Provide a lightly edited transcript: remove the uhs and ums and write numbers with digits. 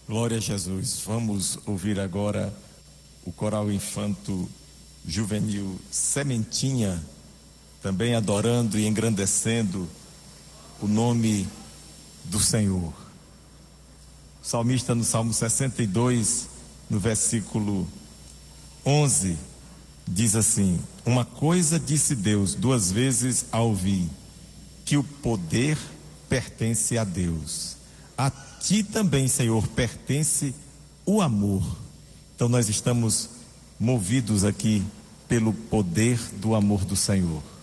Glória a Jesus. Vamos ouvir agora o coral infanto juvenil Sementinha, também adorando e engrandecendo o nome do Senhor. O salmista no Salmo 62, no versículo 11, diz assim: uma coisa disse Deus duas vezes a ouvir, que o poder pertence a Deus. A ti também, Senhor, pertence o amor. Então nós estamos movidos aqui pelo poder do amor do Senhor.